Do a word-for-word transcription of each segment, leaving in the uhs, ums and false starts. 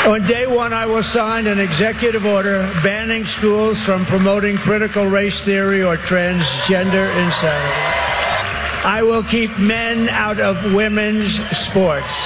On day one, I will sign an executive order banning schools from promoting critical race theory or transgender insanity. I will keep men out of women's sports.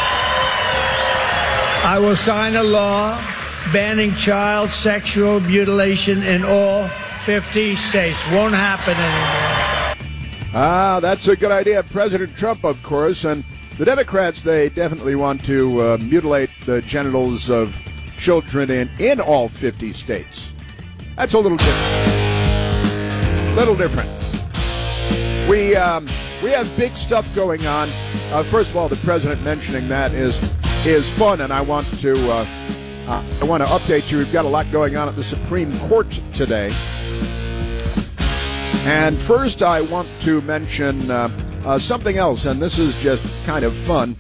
I will sign a law banning child sexual mutilation in all fifty states. Won't happen anymore. Ah, that's a good idea. President Trump, of course, and the Democrats, they definitely want to uh, mutilate the genitals of children in, in all fifty states. That's a little different. Little different. We um, we have big stuff going on. Uh, first of all, the president mentioning that is is fun, and I want to uh, uh, I want to update you. We've got a lot going on at the Supreme Court today. And first, I want to mention uh, uh, something else, and this is just kind of fun.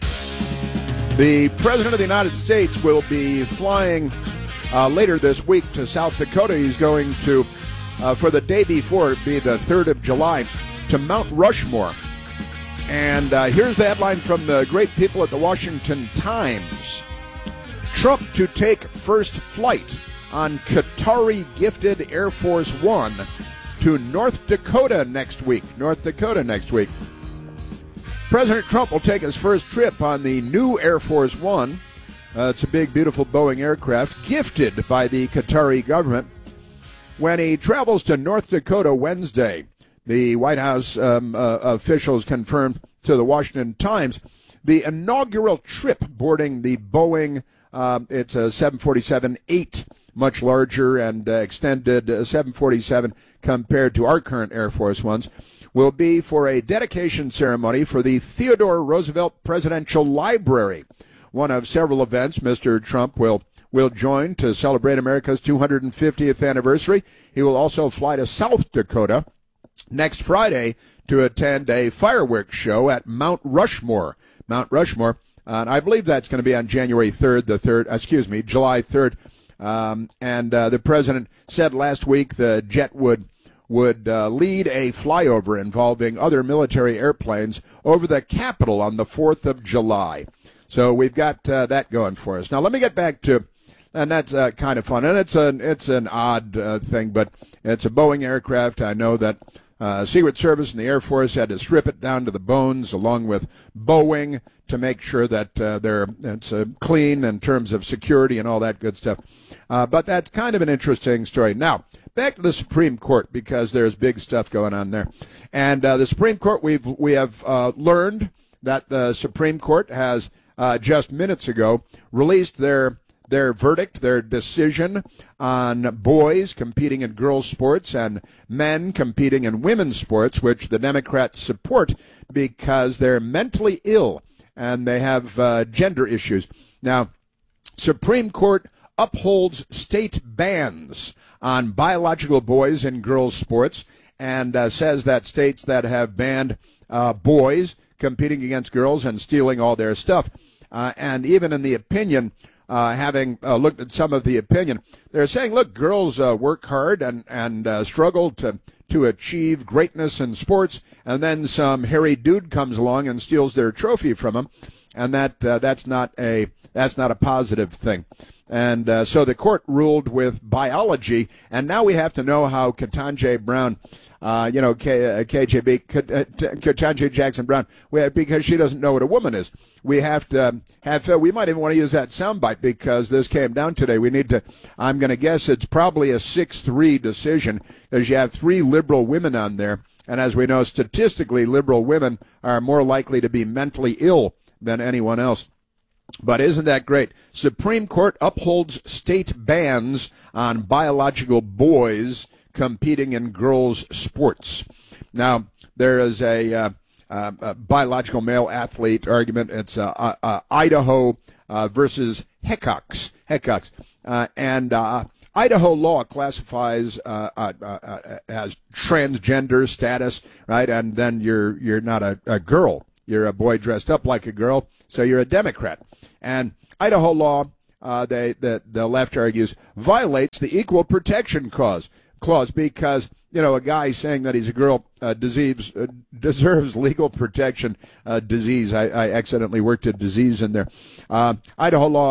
The President of the United States will be flying uh, later this week to South Dakota. He's going to, uh, for the day before, it'd be the third of July, to Mount Rushmore. And uh, here's the headline from the great people at the Washington Times. Trump to take first flight on Qatari-gifted Air Force One to North Dakota next week. North Dakota next week. President Trump will take his first trip on the new Air Force One. Uh, it's a big, beautiful Boeing aircraft gifted by the Qatari government when he travels to North Dakota Wednesday. The White House um, uh, officials confirmed to the Washington Times the inaugural trip boarding the Boeing, uh, it's a seven forty-seven eight, much larger and uh, extended uh, seven forty-seven compared to our current Air Force Ones, will be for a dedication ceremony for the Theodore Roosevelt Presidential Library. One of several events Mister Trump will will join to celebrate America's two hundred fiftieth anniversary. He will also fly to South Dakota next Friday to attend a fireworks show at Mount Rushmore. Mount Rushmore, uh, and I believe that's going to be on January third, the third, excuse me, July third. Um, and uh, the president said last week the jet would would uh, lead a flyover involving other military airplanes over the Capitol on the fourth of July. So we've got uh, that going for us. Now let me get back to, and that's uh, kind of fun, and it's an it's an odd uh, thing, but it's a Boeing aircraft. I know that uh, Secret Service and the Air Force had to strip it down to the bones, along with Boeing, to make sure that uh, they're it's uh, clean in terms of security and all that good stuff. Uh, but that's kind of an interesting story. Now, back to the Supreme Court, because there's big stuff going on there. And uh, the Supreme Court, we've we have uh, learned that the Supreme Court has uh, just minutes ago released their their verdict, their decision on boys competing in girls' sports and men competing in women's sports, which the Democrats support because they're mentally ill and they have uh, gender issues. Now, Supreme Court upholds state bans on biological boys in girls' sports and uh, says that states that have banned uh, boys competing against girls and stealing all their stuff, uh, and even in the opinion, uh, having uh, looked at some of the opinion, they're saying, look, girls uh, work hard and, and uh, struggle to, to achieve greatness in sports, and then some hairy dude comes along and steals their trophy from them, and that uh, that's not a that's not a positive thing. And uh, so the court ruled with biology, and now we have to know how Ketanji Brown, uh, you know, K, uh, K J B, Ketanji Jackson Brown, we have, because she doesn't know what a woman is. We have to um, have, uh, we might even want to use that soundbite because this came down today. We need to, I'm going to guess it's probably a six three decision because you have three liberal women on there. And as we know, statistically, liberal women are more likely to be mentally ill than anyone else. But isn't that great? Supreme Court upholds state bans on biological boys competing in girls' sports. Now, there is a, uh, uh, a biological male athlete argument. It's uh, uh, uh, Idaho uh, versus Heckox. Heckox. Uh, and uh, Idaho law classifies uh, uh, uh, as transgender status, right? And then you're you're not a, a girl. You're a boy dressed up like a girl, so you're a Democrat. And Idaho law, uh, they, the, the left argues, violates the Equal Protection Clause, clause because, you know, a guy saying that he's a girl uh, deserves, uh, deserves legal protection. Uh, disease, I, I accidentally worked a disease in there. Uh, Idaho law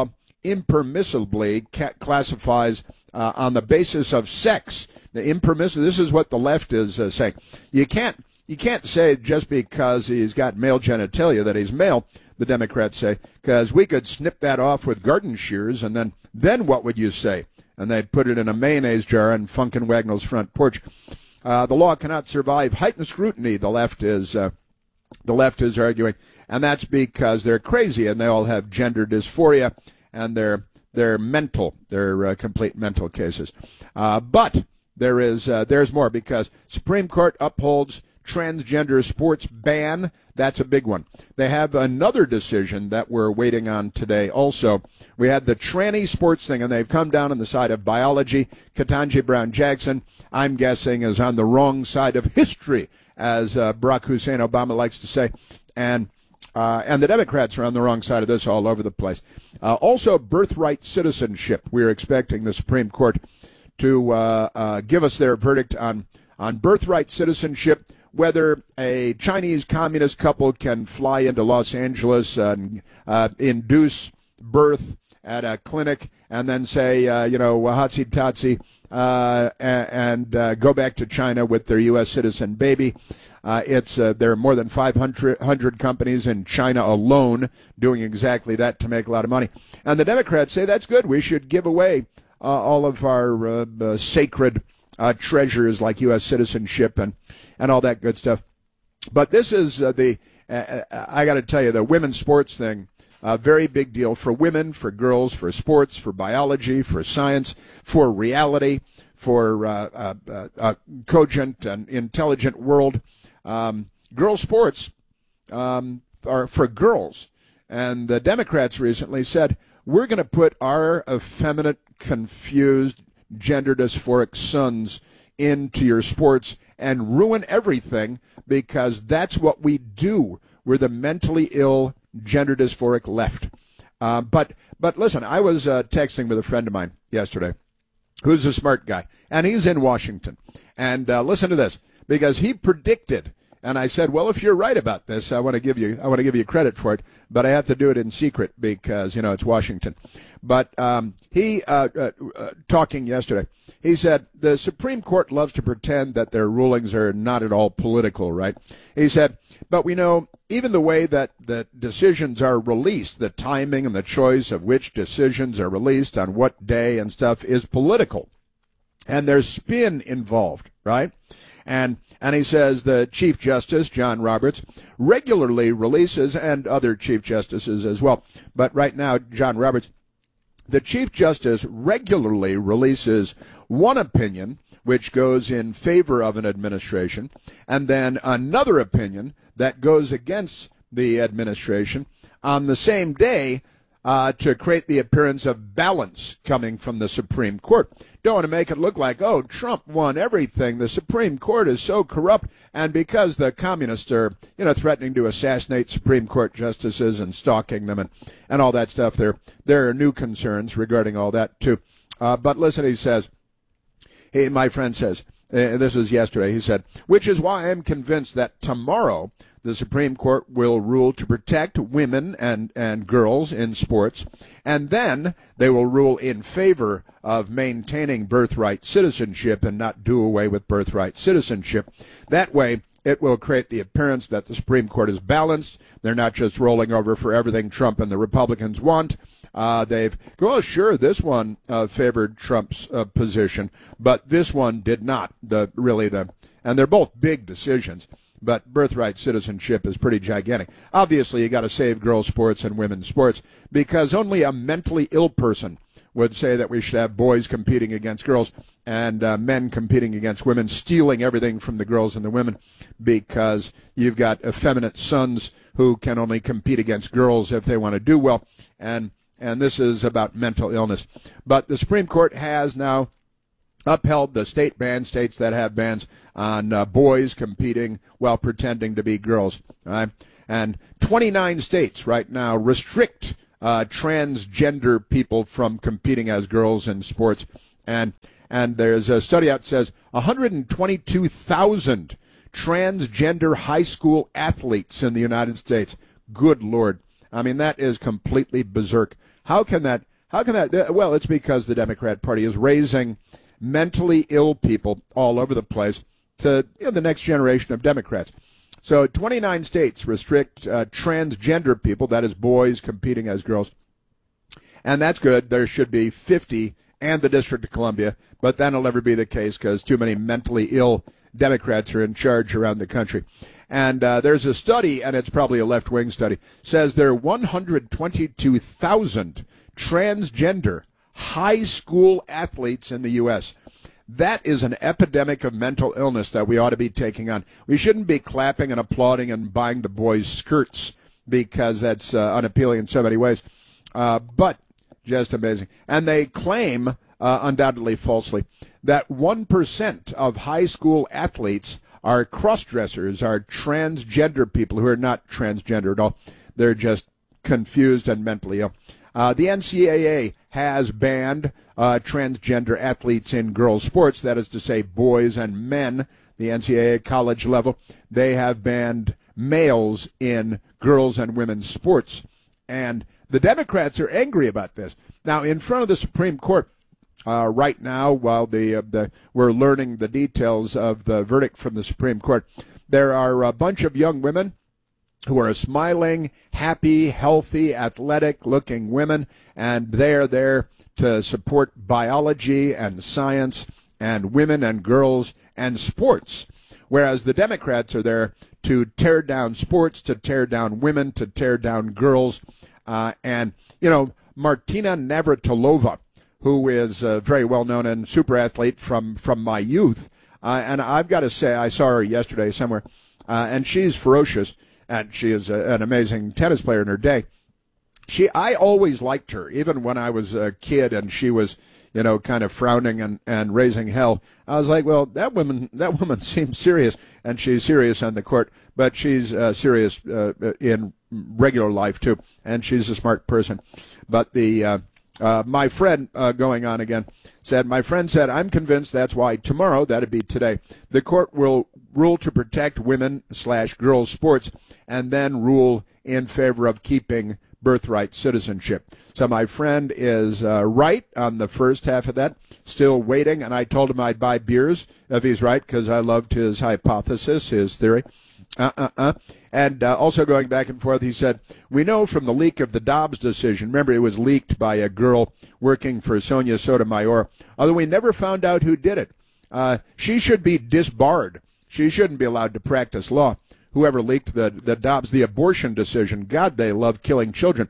impermissibly ca- classifies uh, on the basis of sex. The impermissible. This is what the left is uh, saying. You can't you can't say just because he's got male genitalia that he's male. The Democrats say, because we could snip that off with garden shears, and then then what would you say? And they put it in a mayonnaise jar on Funkin' Wagnall's front porch. Uh, the law cannot survive heightened scrutiny. The left is uh, the left is arguing, and that's because they're crazy and they all have gender dysphoria and they're they're mental. They're uh, complete mental cases. Uh, but there is uh, there's more, because Supreme Court upholds transgender sports ban. That's a big one. They have another decision that we're waiting on today also. We had the tranny sports thing, and they've come down on the side of biology. Ketanji Brown Jackson, I'm guessing, is on the wrong side of history, as uh, Barack Hussein Obama likes to say. And uh, and the Democrats are on the wrong side of this all over the place. Uh, also, birthright citizenship. We're expecting the Supreme Court to uh, uh, give us their verdict on, on birthright citizenship, whether a Chinese communist couple can fly into Los Angeles and uh, induce birth at a clinic and then say, uh, you know, wahatsi tatsi, uh, and uh, go back to China with their U S citizen baby. Uh, it's uh, there are more than five hundred companies in China alone doing exactly that to make a lot of money. And the Democrats say that's good. We should give away uh, all of our uh, uh, sacred Uh, treasures like U S citizenship and, and all that good stuff. But this is uh, the, uh, I got to tell you, the women's sports thing, a uh, very big deal for women, for girls, for sports, for biology, for science, for reality, for uh, uh, uh, a cogent and intelligent world. Um, girl sports um, are for girls. And the Democrats recently said, we're going to put our effeminate, confused, gender dysphoric sons into your sports and ruin everything, because that's what we do. We're the mentally ill, gender dysphoric left. Uh, but but listen, I was uh, texting with a friend of mine yesterday who's a smart guy, and he's in Washington. And uh, listen to this, because he predicted, and I said, well, if you're right about this, I want to give you I want to give you credit for it, but I have to do it in secret because, you know, it's Washington. But um, he, uh, uh, uh, talking yesterday, he said the Supreme Court loves to pretend that their rulings are not at all political, right? He said, but we know even the way that the decisions are released, the timing and the choice of which decisions are released on what day and stuff is political. And there's spin involved, right? And and he says the Chief Justice, John Roberts, regularly releases, and other Chief Justices as well, but right now, John Roberts, the Chief Justice regularly releases one opinion which goes in favor of an administration, and then another opinion that goes against the administration on the same day, uh, to create the appearance of balance coming from the Supreme Court. Don't want to make it look like, oh, Trump won everything. The Supreme Court is so corrupt. And because the communists are, you know, threatening to assassinate Supreme Court justices and stalking them and, and all that stuff, there, there are new concerns regarding all that, too. Uh, but listen, he says, he, my friend says, and this was yesterday, he said, which is why I'm convinced that tomorrow the Supreme Court will rule to protect women and, and girls in sports, and then they will rule in favor of maintaining birthright citizenship and not do away with birthright citizenship. That way, it will create the appearance that the Supreme Court is balanced. They're not just rolling over for everything Trump and the Republicans want. Uh, they've, well, sure, this one uh, favored Trump's uh, position, but this one did not. The really the, and they're both big decisions. But birthright citizenship is pretty gigantic. Obviously, you got to save girls' sports and women's sports, because only a mentally ill person would say that we should have boys competing against girls and uh, men competing against women, stealing everything from the girls and the women, because you've got effeminate sons who can only compete against girls if they want to do well. And and this is about mental illness. But the Supreme Court has now upheld the state ban, states that have bans on uh, boys competing while pretending to be girls. Right? And twenty-nine states right now restrict uh, transgender people from competing as girls in sports. And and there's a study out that says one hundred twenty-two thousand transgender high school athletes in the United States. Good Lord. I mean, that is completely berserk. How can that How can that? Well, it's because the Democrat Party is raising mentally ill people all over the place to, you know, the next generation of Democrats. So twenty-nine states restrict uh, transgender people, that is boys competing as girls. And that's good. There should be fifty and the District of Columbia, but that'll never be the case because too many mentally ill Democrats are in charge around the country. And uh, there's a study, and it's probably a left-wing study, says there are one hundred twenty-two thousand transgender high school athletes in the U S That is an epidemic of mental illness that we ought to be taking on. We shouldn't be clapping and applauding and buying the boys' skirts because that's uh, unappealing in so many ways. Uh, but just amazing. And they claim, uh, undoubtedly falsely, that one percent of high school athletes are cross-dressers, are transgender people who are not transgender at all. They're just confused and mentally ill. Uh, the N C double A has banned uh, transgender athletes in girls' sports, that is to say boys and men, the N C double A college level. They have banned males in girls' and women's sports. And the Democrats are angry about this. Now, in front of the Supreme Court uh, right now, while the, uh, the we're learning the details of the verdict from the Supreme Court, there are a bunch of young women who are smiling, happy, healthy, athletic-looking women, and they're there to support biology and science and women and girls and sports, whereas the Democrats are there to tear down sports, to tear down women, to tear down girls. Uh, and, you know, Martina Navratilova, who is uh, very well-known and super athlete from, from my youth, uh, and I've got to say, I saw her yesterday somewhere, uh, and she's ferocious. And she is a, an amazing tennis player in her day. She, I always liked her, even when I was a kid and she was, you know, kind of frowning and, and raising hell. I was like, well, that woman, that woman seems serious, and she's serious on the court, but she's uh, serious uh, in regular life too, and she's a smart person. But the uh, uh, my friend uh, going on again said, my friend said, I'm convinced that's why tomorrow, that'd be today, the court will rule to protect women slash girls sports and then rule in favor of keeping birthright citizenship. So my friend is uh, right on the first half of that, still waiting, and I told him I'd buy beers if he's right because I loved his hypothesis, his theory. Uh-uh-uh. And uh, also going back and forth, he said, we know from the leak of the Dobbs decision, remember it was leaked by a girl working for Sonia Sotomayor, although we never found out who did it. Uh, she should be disbarred. She shouldn't be allowed to practice law. Whoever leaked the, the Dobbs, the abortion decision, God, they love killing children.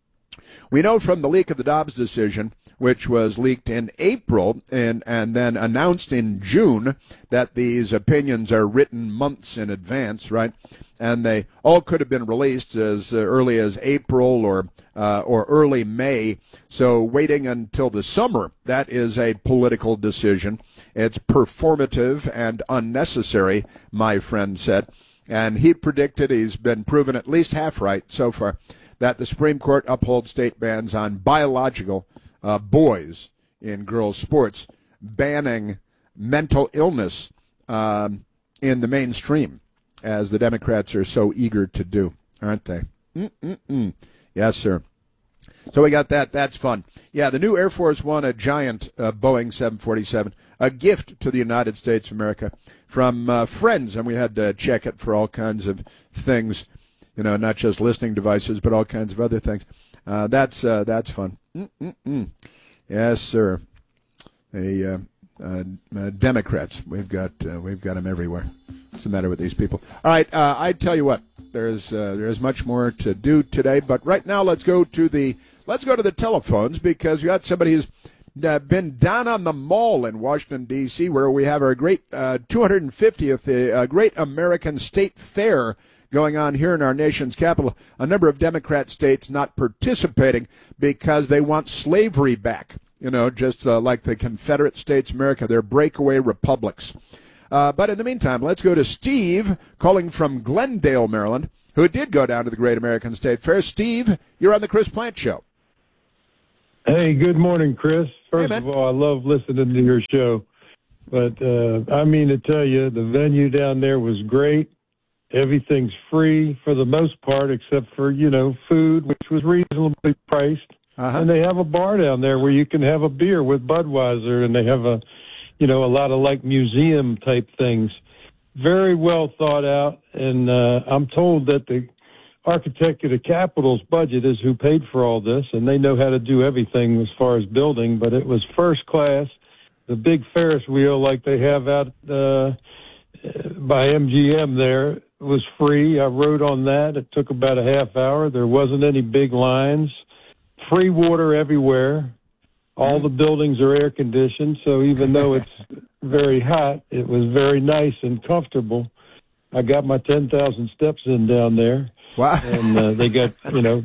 We know from the leak of the Dobbs decision, which was leaked in April and, and then announced in June, that these opinions are written months in advance, right? And they all could have been released as early as April or uh, or early May. So waiting until the summer, that is a political decision. It's performative and unnecessary, my friend said. And he predicted, he's been proven at least half right so far, that the Supreme Court upholds state bans on biological uh, boys in girls' sports, banning mental illness um, in the mainstream, as the Democrats are so eager to do, aren't they? Mm-mm-mm. Yes, sir. So we got that. That's fun. Yeah, the new Air Force One, a giant uh, Boeing seven forty-seven, a gift to the United States of America from uh, friends, and we had to check it for all kinds of things, you know, not just listening devices, but all kinds of other things. Uh, that's uh, that's fun. Mm-mm-mm. Yes, sir. The uh, uh, uh, Democrats, we've got uh, we've got them everywhere. What's the matter with these people? All right, uh, I tell you what, there's uh, there's much more to do today, but right now let's go to the let's go to the telephones because you got somebody who's uh, been down on the Mall in Washington D C, where we have our great uh, two hundred fiftieth uh, Great American State Fair going on here in our nation's capital. A number of Democrat states not participating because they want slavery back. You know, just uh, like the Confederate States of America, they're breakaway republics. Uh, but in the meantime, let's go to Steve, calling from Glendale, Maryland, who did go down to the Great American State Fair. Steve, you're on the Chris Plant Show. Hey, good morning, Chris. First hey, of all, I love listening to your show. But uh, I mean to tell you, the venue down there was great. Everything's free for the most part, except for, you know, food, which was reasonably priced. Uh-huh. And they have a bar down there where you can have a beer with Budweiser, and they have a, you know, a lot of like museum type things. Very well thought out, and uh, I'm told that the architect of the Capitol's budget is who paid for all this, and they know how to do everything as far as building, but it was first class. The big Ferris wheel like they have out uh, by M G M there was free. I rode on that. It took about a half hour. There wasn't any big lines. Free water everywhere. All the buildings are air conditioned, so even though it's very hot, it was very nice and comfortable. I got my ten thousand steps in down there. Wow. And uh, they got, you know,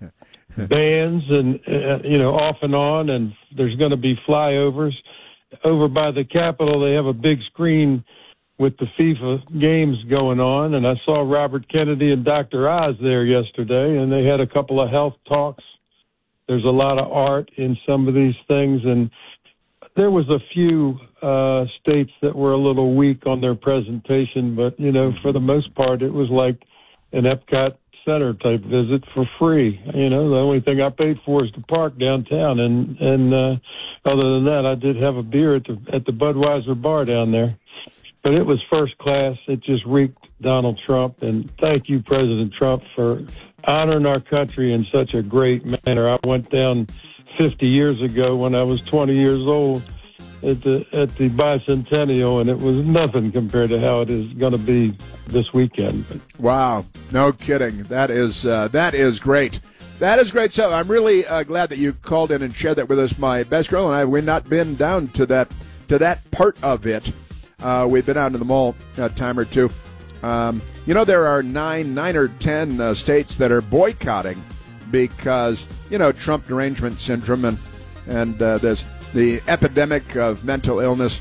bands and, uh, you know, off and on, and there's going to be flyovers. Over by the Capitol, they have a big screen with the FIFA games going on, and I saw Robert Kennedy and Doctor Oz there yesterday, and they had a couple of health talks. There's a lot of art in some of these things, and there was a few uh, states that were a little weak on their presentation, but, you know, for the most part, it was like an Epcot Center type visit for free. You know, the only thing I paid for is the park downtown, and and uh, other than that, I did have a beer at the at the Budweiser bar down there. But it was first class. It just reeked Donald Trump, and thank you, President Trump, for honoring our country in such a great manner. I went down fifty years ago when I was twenty years old at the at the bicentennial, and it was nothing compared to how it is going to be this weekend. Wow, no kidding. That is uh, that is great. That is great stuff. I'm really uh, glad that you called in and shared that with us. My best girl and I, we've not been down to that to that part of it. Uh, we've been out to the mall a time or two. Um, you know, there are nine, nine or ten uh, states that are boycotting because, you know, Trump derangement syndrome and and uh, there's the epidemic of mental illness,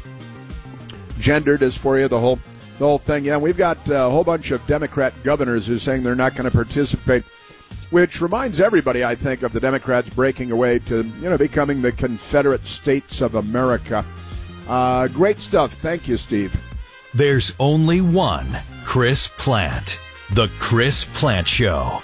gender dysphoria, the whole the whole thing. Yeah, we've got a whole bunch of Democrat governors who are saying they're not going to participate, which reminds everybody, I think, of the Democrats breaking away to, you know, becoming the Confederate States of America. Uh, great stuff. Thank you, Steve. There's only one Chris Plante. The Chris Plante Show.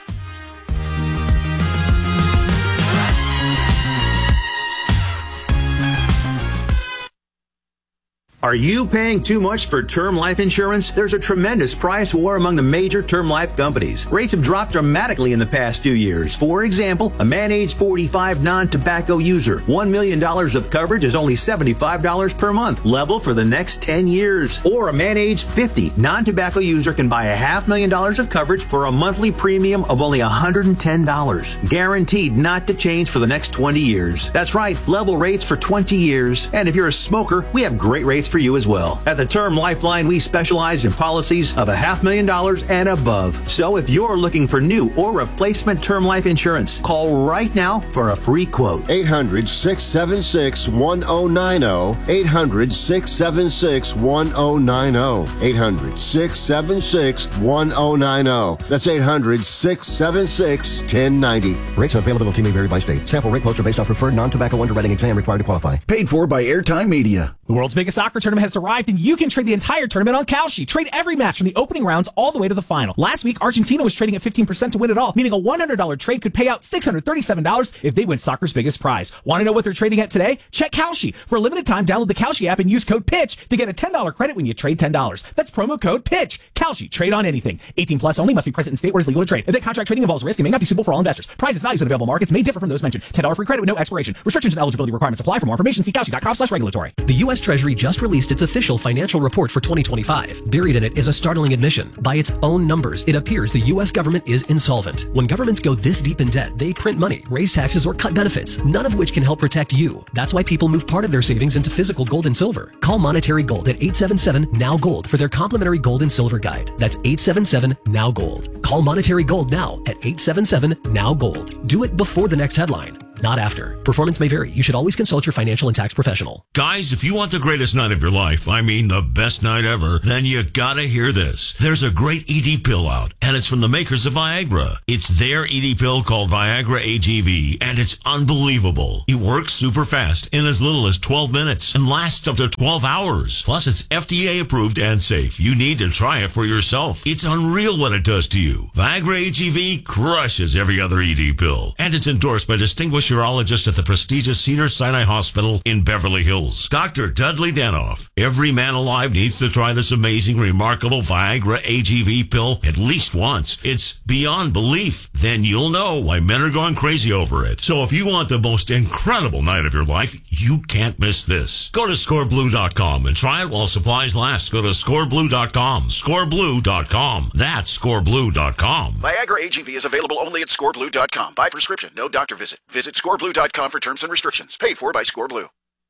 Are you paying too much for term life insurance? There's a tremendous price war among the major term life companies. Rates have dropped dramatically in the past two years. For example, a man age forty-five non-tobacco user, one million dollars of coverage is only seventy-five dollars per month, level for the next ten years. Or a man age fifty non-tobacco user can buy a half million dollars of coverage for a monthly premium of only one hundred ten dollars. Guaranteed not to change for the next twenty years. That's right, level rates for twenty years. And if you're a smoker, we have great rates for you as well. At the Term Lifeline, we specialize in policies of a half million dollars and above. So if you're looking for new or replacement term life insurance, call right now for a free quote. eight hundred, six seven six, one oh nine oh. eight hundred, six seven six, one oh nine oh. eight hundred, six seven six, one oh nine oh. That's eight hundred, six seven six, one oh nine oh. Rates and availability may vary by state. Sample rate quotes are based on preferred non-tobacco underwriting exam required to qualify. Paid for by Airtime Media. The world's biggest soccer tournament has arrived, and you can trade the entire tournament on Kalshi. Trade every match from the opening rounds all the way to the final. Last week, Argentina was trading at fifteen percent to win it all, meaning a one hundred dollars trade could pay out six hundred thirty-seven dollars if they win soccer's biggest prize. Want to know what they're trading at today? Check Kalshi. For a limited time, download the Kalshi app and use code PITCH to get a ten dollars credit when you trade ten dollars. That's promo code PITCH. Kalshi. Trade on anything. eighteen plus only. Must be present in state where it's legal to trade. If that contract trading involves risk, it may not be suitable for all investors. Prices, values, and available markets may differ from those mentioned. ten dollars free credit with no expiration. Restrictions and eligibility requirements apply. For more information, see Kalshi dot com slash regulatory. The U S Treasury just released its official financial report for twenty twenty-five. Buried in it is a startling admission. By its own numbers, it appears the U S government is insolvent. When governments go this deep in debt, they print money, raise taxes, or cut benefits, none of which can help protect you. That's why people move part of their savings into physical gold and silver. Call Monetary Gold at eight seven seven, N O W, GOLD for their complimentary gold and silver guide. That's eight seven seven, N O W, GOLD. Call Monetary Gold now at eight seven seven, N O W, GOLD. Do it before the next headline, not after. Performance may vary. You should always consult your financial and tax professional. Guys, if you want the greatest night of your life, I mean the best night ever, then you gotta hear this. There's a great E D pill out, and it's from the makers of Viagra. It's their E D pill called Viagra A G V, and it's unbelievable. It works super fast in as little as twelve minutes and lasts up to twelve hours. Plus, it's F D A approved and safe. You need to try it for yourself. It's unreal what it does to you. Viagra A G V crushes every other E D pill, and it's endorsed by distinguished urologist at the prestigious Cedars-Sinai Hospital in Beverly Hills, Doctor Dudley Danoff. Every man alive needs to try this amazing, remarkable Viagra A G V pill at least once. It's beyond belief. Then you'll know why men are going crazy over it. So if you want the most incredible night of your life, you can't miss this. Go to score blue dot com and try it while supplies last. Go to score blue dot com. score blue dot com. That's score blue dot com. Viagra A G V is available only at score blue dot com. By prescription, no doctor visit. Visit score blue dot com for terms and restrictions. Paid for by ScoreBlue.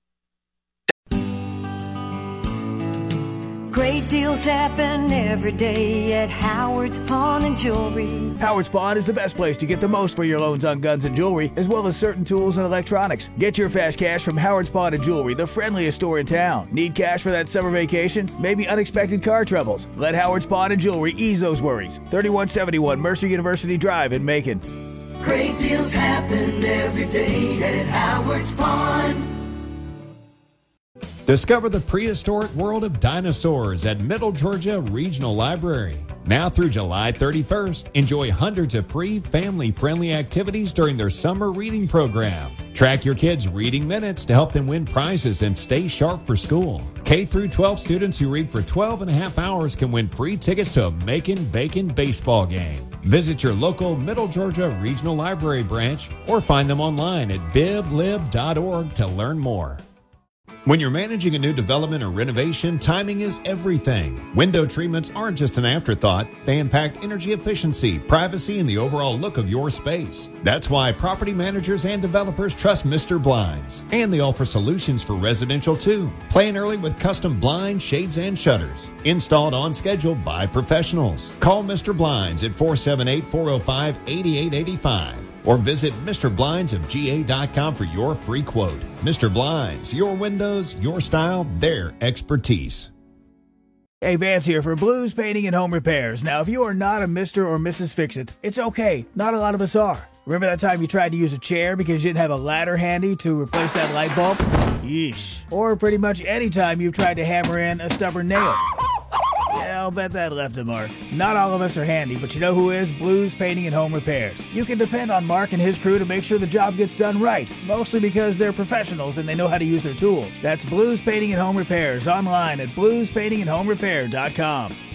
Great deals happen every day at Howard's Pawn and Jewelry. Howard's Pawn is the best place to get the most for your loans on guns and jewelry, as well as certain tools and electronics. Get your fast cash from Howard's Pawn and Jewelry, the friendliest store in town. Need cash for that summer vacation? Maybe unexpected car troubles? Let Howard's Pawn and Jewelry ease those worries. thirty-one seventy-one Mercer University Drive in Macon. Great deals happen every day at Howard's Pawn. Discover the prehistoric world of dinosaurs at Middle Georgia Regional Library. Now through July thirty-first, enjoy hundreds of free family-friendly activities during their summer reading program. Track your kids' reading minutes to help them win prizes and stay sharp for school. K through twelve students who read for twelve and a half hours can win free tickets to a Macon Bacon baseball game. Visit your local Middle Georgia Regional Library branch or find them online at bib lib dot org to learn more. When you're managing a new development or renovation, timing is everything. Window treatments aren't just an afterthought. They impact energy efficiency, privacy, and the overall look of your space. That's why property managers and developers trust Mister Blinds. And they offer solutions for residential too. Plan early with custom blinds, shades, and shutters. Installed on schedule by professionals. Call Mister Blinds at four seven eight, four oh five, eight eight eight five. Or visit Mister Blinds of G A dot com for your free quote. Mister Blinds, your windows, your style, their expertise. Hey, Vance here for Blues Painting and Home Repairs. Now, if you are not a Mister or Missus Fix-It, it's okay. Not a lot of us are. Remember that time you tried to use a chair because you didn't have a ladder handy to replace that light bulb? Yeesh. Or pretty much any time you've tried to hammer in a stubborn nail. Yeah, I'll bet that left a mark. Not all of us are handy, but you know who is? Blues Painting and Home Repairs. You can depend on Mark and his crew to make sure the job gets done right, mostly because they're professionals and they know how to use their tools. That's Blues Painting and Home Repairs, online at blues painting and home repair dot com.